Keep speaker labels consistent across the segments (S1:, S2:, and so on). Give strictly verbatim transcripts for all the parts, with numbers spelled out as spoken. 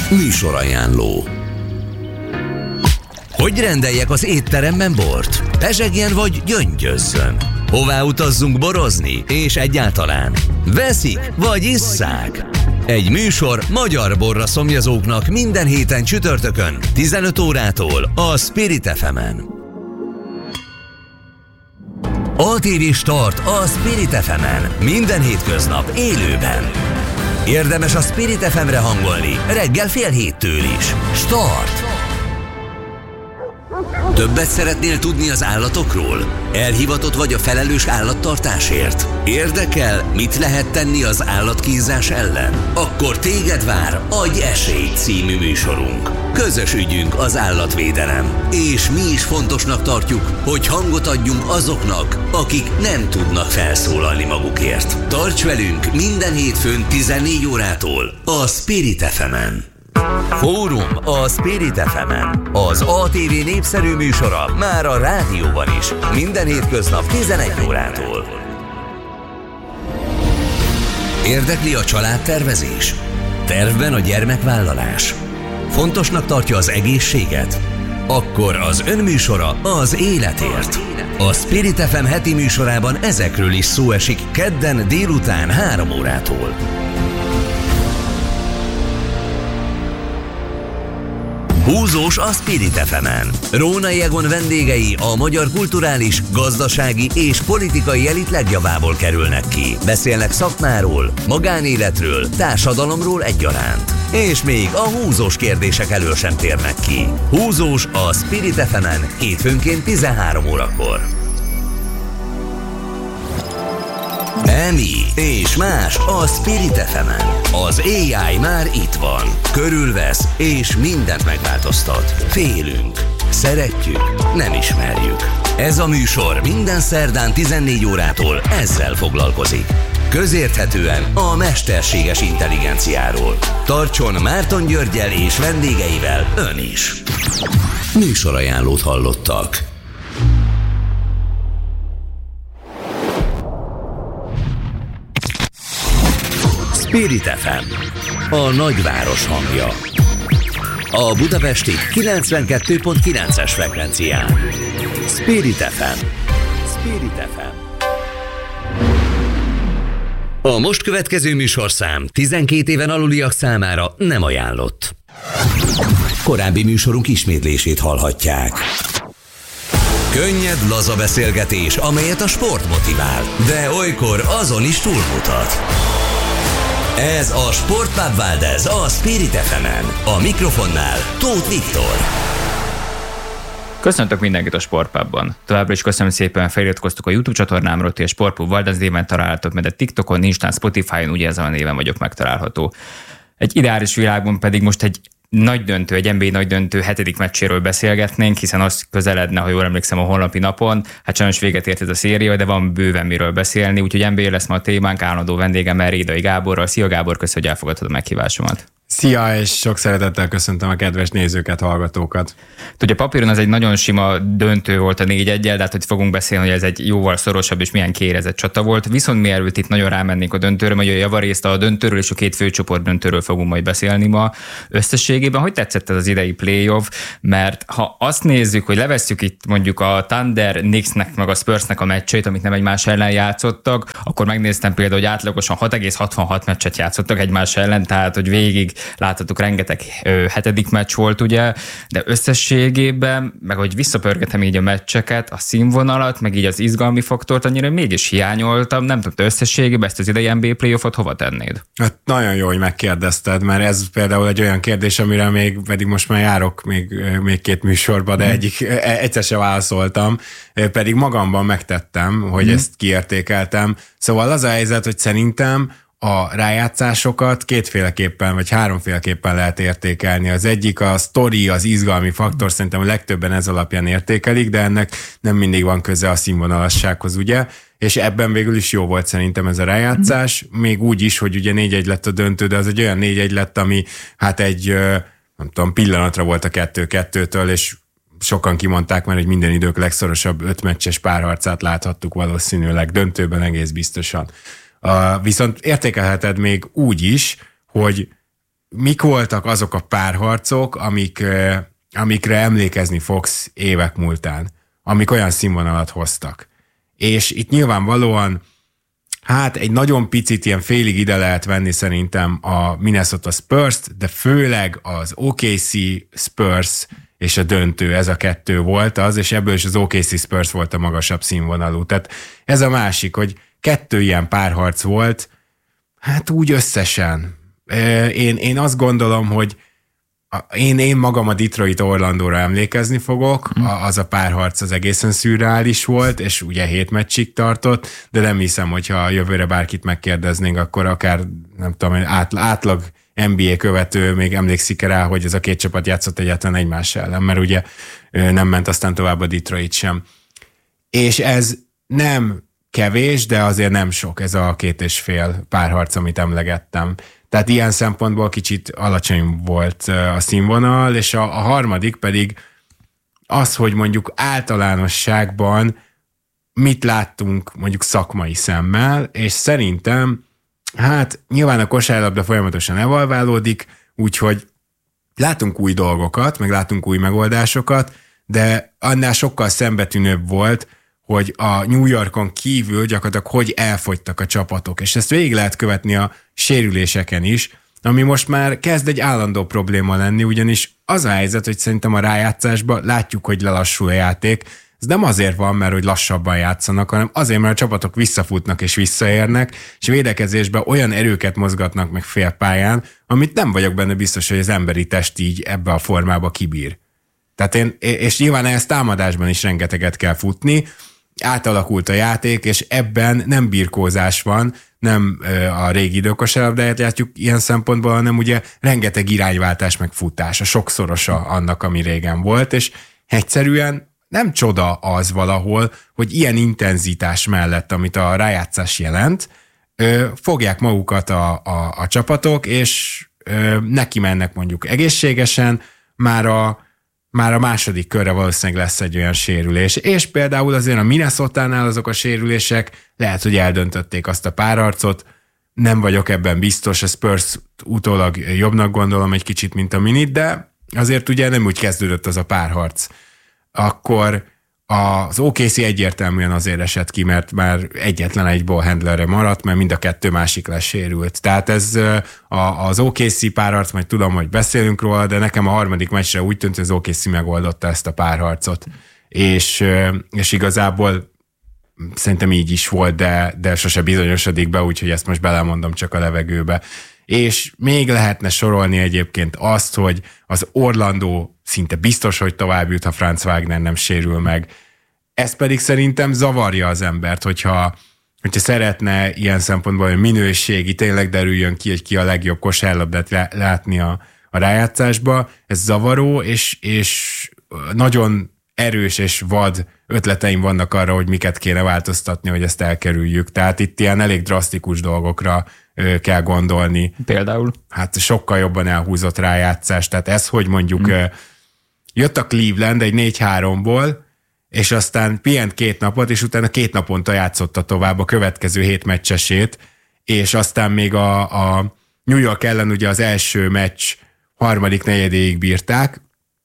S1: Műsorajánló. Hogy rendeljek az étteremben bort? Pezsegjen vagy gyöngyözzön? Hová utazzunk borozni? És egyáltalán veszik vagy isszák? Egy műsor magyar borra szomjazóknak minden héten csütörtökön tizenöt órától a Spirit ef emen. á té vé Start a Spirit ef emen. Minden hétköznap élőben. Érdemes a Spirit ef emre hangolni reggel fél héttől is. Start! Többet szeretnél tudni az állatokról? Elhivatott vagy a felelős állattartásért? Érdekel, mit lehet tenni az állatkínzás ellen? Akkor téged vár Adj esélyt című műsorunk. Közös ügyünk az állatvédelem, és mi is fontosnak tartjuk, hogy hangot adjunk azoknak, akik nem tudnak felszólalni magukért. Tarts velünk minden hétfőn tizennégy órától a Spirit ef emen. Fórum a Spirit ef emen. Az á té vé népszerű műsora már a rádióban is. Minden hétköznap tizenegy órától. Érdekli a családtervezés? Tervben a gyermekvállalás? Fontosnak tartja az egészséget? Akkor az önműsora az életért. A Spirit ef em heti műsorában ezekről is szó esik kedden délután három órától. Húzós a Spirit ef emen. Rónai Egon vendégei a magyar kulturális, gazdasági és politikai elit legjavából kerülnek ki. Beszélnek szakmáról, magánéletről, társadalomról egyaránt. És még a húzós kérdések elől sem térnek ki. Húzós a Spirit ef emen hétfőnként tizenhárom órakor. Emi és más a Spirit ef emen. Az á i már itt van. Körülvesz és mindent megváltoztat. Félünk, szeretjük, nem ismerjük. Ez a műsor minden szerdán tizennégy órától ezzel foglalkozik. Közérthetően a mesterséges intelligenciáról. Tartson Márton Györggyel és vendégeivel ön is. Műsorajánlót hallottak. Spirit ef em, a nagyváros hangja. A budapesti kilencvenkettő pont kilences frekvencián. Spirit ef em. Spirit ef em. A most következő műsorszám tizenkét éven aluliak számára nem ajánlott. Korábbi műsorunk ismétlését hallhatják. Könnyed, laza beszélgetés, amelyet a sport motivál, de olykor azon is túlmutat. Ez a Sportpub Valdez a Spirit ef emen. A mikrofonnál Tóth Viktor.
S2: Köszöntök mindenkit a Sportpubban. Továbbra is köszönöm szépen, hogy feliratkoztok a YouTube csatornámról, hogy a Sportpub Valdez néven találhatok, mert a TikTokon, Instán, Spotify-on ugye ezen a néven vagyok megtalálható. Egy ideális világban pedig most egy nagy döntő, egy en bé á nagy döntő hetedik meccséről beszélgetnénk, hiszen az közeledne, ha jól emlékszem, a holnapi napon. Hát sajnos véget ért ez a széria, de van bőven miről beszélni, úgyhogy en bé á lesz ma a témánk, állandó vendégemmel, Rédai Gáborral. Szia Gábor, köszönöm, hogy elfogadtad a meghívásomat.
S3: Szia, és sok szeretettel köszöntöm a kedves nézőket, hallgatókat.
S2: Ugye papíron az egy nagyon sima döntő volt a négy egyel, de hát hogy fogunk beszélni, hogy ez egy jóval szorosabb és milyen kérezett csata volt. Viszont mielőtt itt nagyon rámennénk a döntőre, mert a javarészt a döntőről és a két főcsoport döntőről fogunk majd beszélni ma. Összességében hogy tetszett ez az idei playoff? Mert ha azt nézzük, hogy levesszük itt mondjuk a Thunder, Knicksnek meg a Spursnek a meccseit, amit nem egymás ellen játszottak, akkor megnéztem például, hogy átlagosan hat egész hatvanhat meccset játszottak egymás ellen, tehát hogy végig láthatok, rengeteg ö, hetedik meccs volt, ugye, de összességében, meg hogy visszapörgetem így a meccseket, a színvonalat, meg így az izgalmi faktort, annyira mégis hiányoltam, nem tudom, összességében ezt az idei en bé á playoffot hova tennéd?
S3: Hát nagyon jó, hogy megkérdezted, mert ez például egy olyan kérdés, amire még pedig most már járok még, még két műsorba, de hmm. egyik, egyszer se válaszoltam, pedig magamban megtettem, hogy hmm. ezt kiértékeltem. Szóval az a helyzet, hogy szerintem a rájátszásokat kétféleképpen, vagy háromféleképpen lehet értékelni. Az egyik a sztori, az izgalmi faktor, szerintem a legtöbben ez alapján értékelik, de ennek nem mindig van köze a színvonalassághoz, ugye? És ebben végül is jó volt szerintem ez a rájátszás, még úgy is, hogy ugye négy egy lett a döntő, de az egy olyan négy egy lett, ami hát egy, nem tudom, pillanatra volt a kettő kettőtől, és sokan kimondták már, hogy minden idők legszorosabb ötmeccses párharcát láthattuk valószínűleg döntőben egész biztosan. Uh, viszont értékelheted még úgy is, hogy mik voltak azok a párharcok, amik, amikre emlékezni fogsz évek múltán, amik olyan színvonalat hoztak. És itt nyilvánvalóan hát egy nagyon picit ilyen félig ide lehet venni szerintem a Minnesota Spurs-t, de főleg az o ká cé Spurs és a döntő, ez a kettő volt az, és ebből is az o ká cé Spurs volt a magasabb színvonalú. Tehát ez a másik, hogy kettő ilyen párharc volt, hát úgy összesen. Én, én azt gondolom, hogy én, én magam a Detroit Orlandóra emlékezni fogok, hmm. az a párharc az egészen szürreális volt, és ugye hét meccsig tartott, de nem hiszem, hogyha jövőre bárkit megkérdeznénk, akkor akár, nem tudom, átlag en bé á követő még emlékszik rá, hogy ez a két csapat játszott egyáltalán egymás ellen, mert ugye nem ment aztán tovább a Detroit sem. És ez nem kevés, de azért nem sok, ez a két és fél párharc, amit emlegettem. Tehát ilyen szempontból kicsit alacsony volt a színvonal, és a, a harmadik pedig az, hogy mondjuk általánosságban mit láttunk mondjuk szakmai szemmel, és szerintem hát nyilván a kosárlabda folyamatosan evolválódik, úgyhogy látunk új dolgokat, meg látunk új megoldásokat, de annál sokkal szembetűnőbb volt, hogy a New Yorkon kívül gyakorlatilag hogy elfogytak a csapatok, és ezt végig lehet követni a sérüléseken is, ami most már kezd egy állandó probléma lenni, ugyanis az a helyzet, hogy szerintem a rájátszásban látjuk, hogy lelassul a játék. Ez nem azért van, mert hogy lassabban játszanak, hanem azért, mert a csapatok visszafutnak és visszaérnek, és védekezésben olyan erőket mozgatnak meg félpályán, amit nem vagyok benne biztos, hogy az emberi test így ebbe a formába kibír. Tehát én, és nyilván ehhez támadásban is rengeteget kell futni, átalakult a játék, és ebben nem birkózás van, nem a régi időkosárlabdáját látjuk ilyen szempontból, hanem ugye rengeteg irányváltás meg futás, a sokszorosa annak, ami régen volt, és egyszerűen nem csoda az valahol, hogy ilyen intenzitás mellett, amit a rájátszás jelent, fogják magukat a, a, a csapatok, és neki mennek mondjuk egészségesen, már a már a második körre valószínűleg lesz egy olyan sérülés. És például azért a Minnesotánál azok a sérülések lehet, hogy eldöntötték azt a párharcot, nem vagyok ebben biztos, a Spurs utólag jobbnak gondolom egy kicsit, mint a Minit, de azért ugye nem úgy kezdődött az a párharc. Akkor az o ká cé egyértelműen azért esett ki, mert már egyetlen egy ballhandlerre maradt, mert mind a kettő másik lesérült. Tehát ez az o ká cé párharc, majd tudom, hogy beszélünk róla, de nekem a harmadik meccsre úgy tűnt, hogy az o ká cé megoldotta ezt a párharcot. És, és igazából szerintem így is volt, de, de sose bizonyosodik be, úgyhogy ezt most belemondom csak a levegőbe. És még lehetne sorolni egyébként azt, hogy az Orlandó szinte biztos, hogy tovább jut, ha Franz Wagner nem sérül meg. Ez pedig szerintem zavarja az embert, hogyha, hogyha szeretne ilyen szempontból, hogy minőségi, tényleg derüljön ki, hogy ki a legjobb kosárlabdát látni a, a rájátszásba. Ez zavaró, és, és nagyon erős és vad ötleteim vannak arra, hogy miket kéne változtatni, hogy ezt elkerüljük. Tehát itt ilyen elég drasztikus dolgokra kell gondolni.
S2: Például?
S3: Hát sokkal jobban elhúzott rájátszás. Tehát ez, hogy mondjuk mm. jött a Cleveland egy négy háromból, és aztán pihent két napot, és utána két naponta játszotta tovább a következő hét meccsesét, és aztán még a, a New York ellen ugye az első meccs harmadik negyedéig bírták,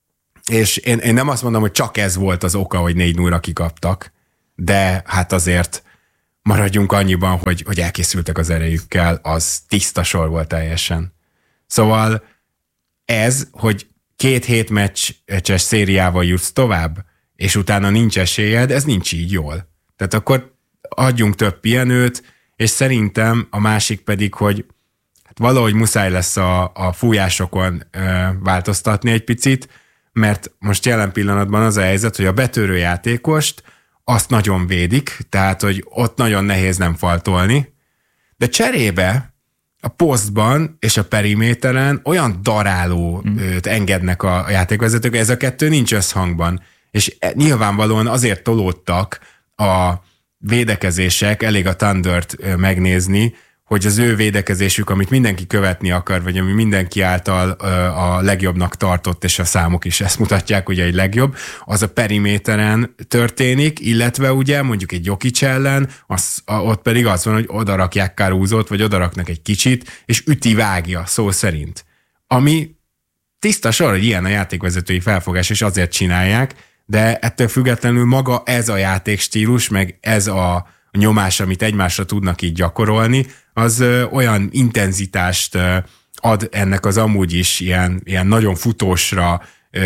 S3: és én, én nem azt mondom, hogy csak ez volt az oka, hogy négy nullra kikaptak, de hát azért maradjunk annyiban, hogy, hogy elkészültek az erejükkel, az tiszta sor volt teljesen. Szóval ez, hogy két hét meccses szériával jutsz tovább, és utána nincs esélyed, ez nincs így jól. Tehát akkor adjunk több pihenőt, és szerintem a másik pedig, hogy hát valahogy muszáj lesz a, a fújásokon ö, változtatni egy picit, mert most jelen pillanatban az a helyzet, hogy a betörő játékost azt nagyon védik, tehát, hogy ott nagyon nehéz nem faltolni, de cserébe a posztban és a periméteren olyan darálót mm. engednek a játékvezetők, ez a kettő nincs összhangban. És nyilvánvalóan azért tolódtak a védekezések, elég a Thundert megnézni, hogy az ő védekezésük, amit mindenki követni akar, vagy ami mindenki által a legjobbnak tartott, és a számok is ezt mutatják, ugye egy legjobb, az a periméteren történik, illetve ugye mondjuk egy Jokic ellen, az, ott pedig az van, hogy odarakják Caruzot, vagy odaraknak egy kicsit, és üti vágja szó szerint. ami tiszta sor, hogy ilyen a játékvezetői felfogás, és azért csinálják, de ettől függetlenül maga ez a játékstílus, meg ez a nyomás, amit egymásra tudnak így gyakorolni, az olyan intenzitást ad ennek az amúgy is ilyen, ilyen nagyon futósra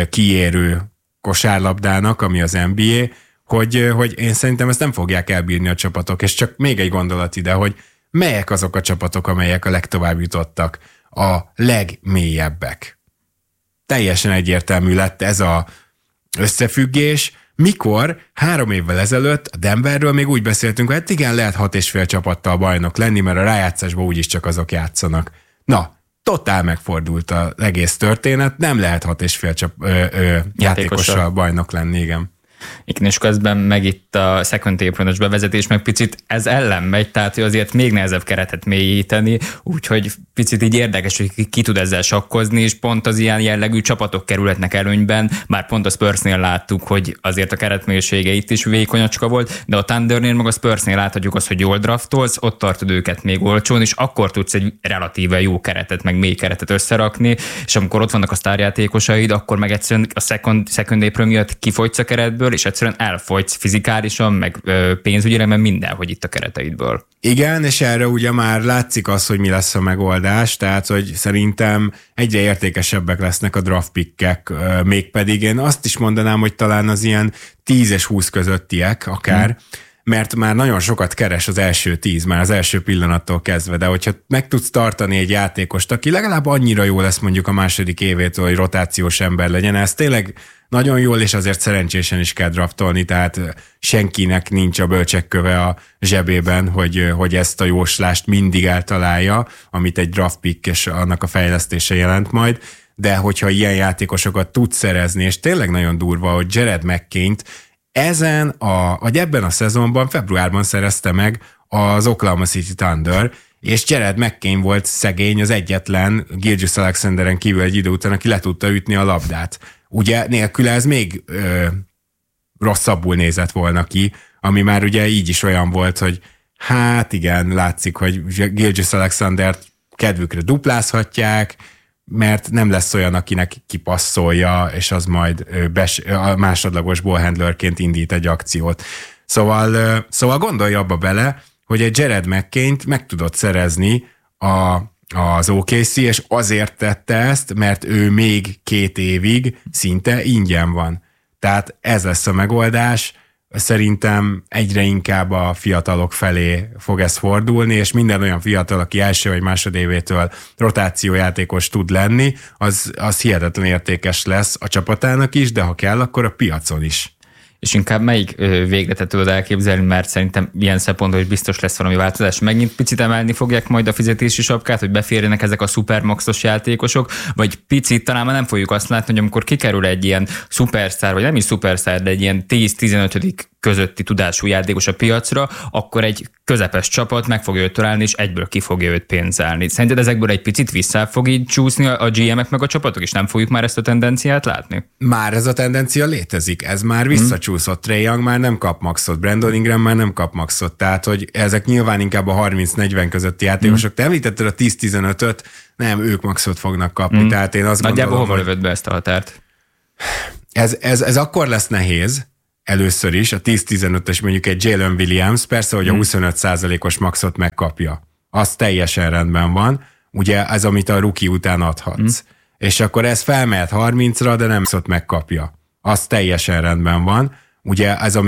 S3: kiérő kosárlabdának, ami az en bé á, hogy, hogy én szerintem ezt nem fogják elbírni a csapatok, és csak még egy gondolat ide, hogy melyek azok a csapatok, amelyek a legtovább jutottak, a legmélyebbek. Teljesen egyértelmű lett ez az összefüggés, mikor három évvel ezelőtt a Denverről még úgy beszéltünk, hogy hát igen, lehet hat és fél csapattal bajnok lenni, mert a rájátszásban úgyis csak azok játszanak. Na, totál megfordult az egész történet, nem lehet hat és fél csap, ö, ö, játékossal bajnok lenni, igen.
S2: Igen, és közben meg itt a second apron-os bevezetés meg picit ez ellen megy, tehát hogy azért még nehezebb keretet mélyíteni, úgyhogy picit így érdekes, hogy ki, ki tud ezzel sakkozni, és pont az ilyen jellegű csapatok kerülhetnek előnyben, bár pont a Spursnél láttuk, hogy azért a keretmélysége itt is vékonyacska volt, de a Thundernél meg a Spursnél láthatjuk azt, hogy jól draftolsz, ott tartod őket még olcsón, és akkor tudsz egy relatíve jó keretet, meg mély keretet összerakni, és amikor ott vannak a sztárjátékosaid, akkor meg egyszerűen a second, second apron miatt kifogysz a keretből, és egyszerűen elfogysz fizikálisan, meg pénzügyileg, mert mindenhogy itt a kereteidből.
S3: Igen, és erre ugye már látszik az, hogy mi lesz a megoldás, tehát, hogy szerintem egyre értékesebbek lesznek a draft pickek, mégpedig én azt is mondanám, hogy talán az ilyen tíz és húsz közöttiek akár, hmm. mert már nagyon sokat keres az első tíz, már az első pillanattól kezdve, de hogyha meg tudsz tartani egy játékost, aki legalább annyira jó lesz mondjuk a második évétől, hogy rotációs ember legyen, ez tényleg nagyon jól, és azért szerencsésen is kell draftolni, tehát senkinek nincs a bölcsekköve a zsebében, hogy, hogy ezt a jóslást mindig eltalálja, amit egy draft pick és annak a fejlesztése jelent majd, de hogyha ilyen játékosokat tud szerezni, és tényleg nagyon durva, hogy Jared McCain-t ezen a, vagy ebben a szezonban, februárban szerezte meg az Oklahoma City Thunder, és Jared McCain volt szegény az egyetlen Gilgeous-Alexanderen kívül egy idő után, aki le tudta ütni a labdát. Ugye nélküle ez még ö, rosszabbul nézett volna ki, ami már ugye így is olyan volt, hogy hát igen, látszik, hogy Gilgeous-Alexandert kedvükre duplázhatják, mert nem lesz olyan, akinek kipasszolja, és az majd bes- a másodlagos ballhandlerként indít egy akciót. Szóval, szóval gondolj abba bele, hogy egy Jared McCain-t meg tudott szerezni a, az o ká cé, és azért tette ezt, mert ő még két évig szinte ingyen van. Tehát ez lesz a megoldás. Szerintem egyre inkább a fiatalok felé fog ez fordulni, és minden olyan fiatal, aki első vagy másodévétől rotációjátékos tud lenni, az, az hihetetlen értékes lesz a csapatának is, de ha kell, akkor a piacon is.
S2: És inkább melyik végletet tudod elképzelni, mert szerintem ilyen szempontból is biztos lesz valami változás. Megint picit emelni fogják majd a fizetési sapkát, hogy beférjenek ezek a szupermaxos játékosok, vagy picit talán már nem fogjuk azt látni, hogy amikor kikerül egy ilyen szupersztár, vagy nem is szupersztár, de egy ilyen tíz-tizenöt közötti tudású játékos a piacra, akkor egy közepes csapat meg fogja őt találni, és egyből ki fogja őt pénzelni. Szerinted ezekből egy picit vissza fog így csúszni a gé em-ek meg a csapatok, és nem fogjuk már ezt a tendenciát látni?
S3: Már ez a tendencia létezik, ez már visszacsúszott. Trae Young már nem kap maxot, Brandon Ingram már nem kap maxot, tehát hogy ezek nyilván inkább a harminc-negyven közötti játékosok. Mm. Te említetted a tíz-tizenötöt, nem, ők maxot fognak kapni, mm. tehát én azt
S2: Nagyjából
S3: gondolom,
S2: hova lövöd be ezt a határt?
S3: Ez, ez, ez akkor lesz nehéz, először is, a tíz-tizenötös mondjuk egy Jalen Williams, persze, hogy a huszonöt százalékos maxot megkapja. Az teljesen rendben van, ugye ez, amit a rookie után adhatsz. Mm. És akkor ez felmehet harmincra, de nem maxot megkapja. Az teljesen rendben van, ugye ez, ami